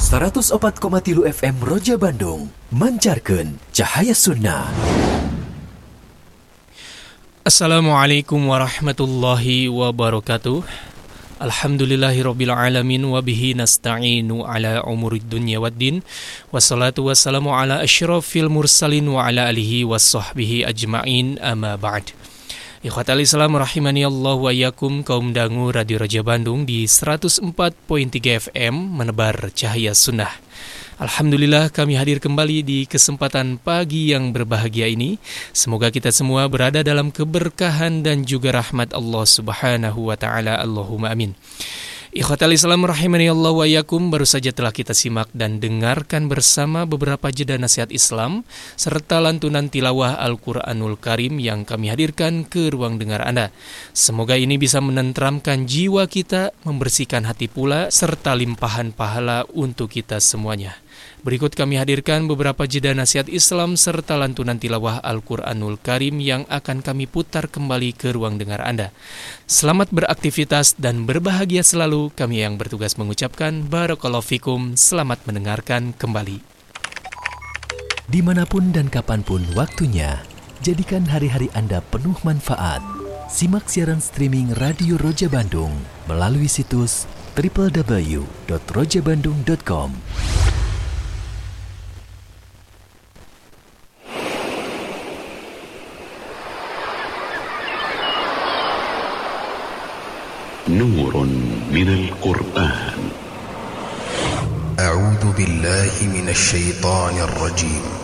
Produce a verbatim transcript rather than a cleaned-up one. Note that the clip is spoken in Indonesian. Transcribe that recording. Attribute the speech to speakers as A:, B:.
A: seratus opat koma tilu F M Roja Bandung mancarkeun cahaya sunnah.
B: Assalamualaikum warahmatullahi wabarakatuh. Alhamdulillahirabbil alamin wa bihi nasta'inu ala umurid dunya waddin. Wassalatu wassalamu ala asyrafil mursalin wa ala alihi wassahbihi ajma'in, amma ba'd. Ikhwatal Islam rahimani Allah wa iyyakum, kaum dangu Radio Roja Bandung di seratus empat koma tiga F M menebar cahaya sunnah. Alhamdulillah kami hadir kembali di kesempatan pagi yang berbahagia ini. Semoga kita semua berada dalam keberkahan dan juga rahmat Allah Subhanahu wa taala. Allahumma amin. Ikhwatal Islam rahimani Allah wa iyyakum, baru saja telah kita simak dan dengarkan bersama beberapa jeda nasihat Islam serta lantunan tilawah Al-Qur'anul Karim yang kami hadirkan ke ruang dengar Anda. Semoga ini bisa menenteramkan jiwa kita, membersihkan hati pula, serta limpahan pahala untuk kita semuanya. Berikut kami hadirkan beberapa jeda nasihat Islam serta lantunan tilawah Al-Qur'anul Karim yang akan kami putar kembali ke ruang dengar Anda. Selamat beraktivitas dan berbahagia selalu. Kami yang bertugas mengucapkan Barakallahu fikum. Selamat mendengarkan kembali.
A: Dimanapun dan kapanpun waktunya, jadikan hari-hari Anda penuh manfaat. Simak siaran streaming Radio Roja Bandung melalui situs double-u double-u double-u dot roja bandung dot com.
C: نور من القرآن.
D: أعوذ بالله من الشيطان الرجيم.